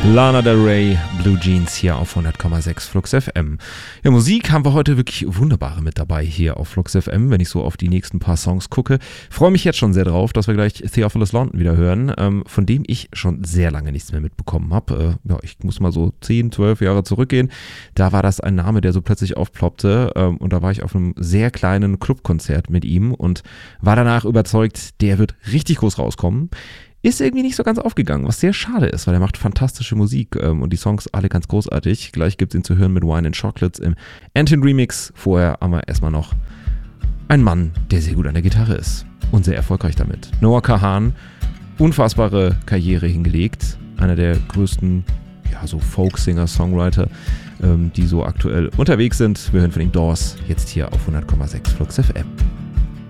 Lana Del Rey, Blue Jeans hier auf 100,6 Flux FM. Ja, Musik haben wir heute wirklich wunderbare mit dabei hier auf Flux FM, wenn ich so auf die nächsten paar Songs gucke. Freue mich jetzt schon sehr drauf, dass wir gleich Theophilus London wieder hören, von dem ich schon sehr lange nichts mehr mitbekommen habe. Ja, ich muss mal so 10, 12 Jahre zurückgehen. Da war das ein Name, der so plötzlich aufploppte, und da war ich auf einem sehr kleinen Clubkonzert mit ihm und war danach überzeugt, der wird richtig groß rauskommen. Ist irgendwie nicht so ganz aufgegangen, was sehr schade ist, weil er macht fantastische Musik, und die Songs alle ganz großartig. Gleich gibt es ihn zu hören mit Wine and Chocolates im Antin Remix. Vorher haben wir erstmal noch einen Mann, der sehr gut an der Gitarre ist und sehr erfolgreich damit. Noah Kahan, unfassbare Karriere hingelegt. Einer der größten, ja, so Folk-Singer, Songwriter, die so aktuell unterwegs sind. Wir hören von ihm Doors jetzt hier auf 100,6 Flux FM.